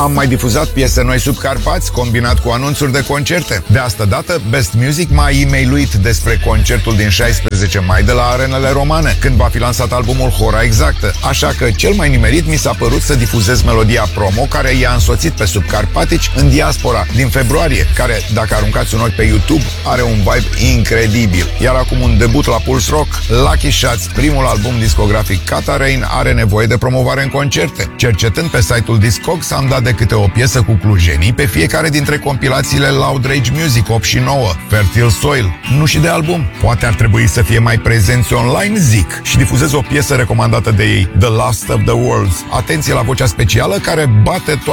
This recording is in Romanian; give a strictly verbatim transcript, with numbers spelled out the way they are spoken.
Am mai difuzat piese noi sub Carpați, combinat cu anunțuri de concerte. De asta dată, Best Music m-a e-mailuit despre concertul din șaisprezece mai de la Arenele Romane, când va fi lansat albumul Hora Exactă. Așa că cel mai nimerit mi s-a părut să difuzez melodia promo care i-a însoțit pe subcarpatici în diaspora din februarie, care, dacă aruncați un ochi pe YouTube, are un vibe incredibil. Iar acum un debut la Pulse Rock, Lucky Shots, primul album discografic Cata Rain, are nevoie de promovare în concerte. Cercetând pe site-ul Discogs, am dat de câte o piesă cu clujenii pe fiecare dintre compilațiile Loud Rage Music opt și nouă, Fertile Soil. Nu și de album. Poate ar trebui să fie mai prezenți online, zic, și difuzez o piesă recomandată de ei, The Last of the Worlds. Atenție la vocea specială care bate toate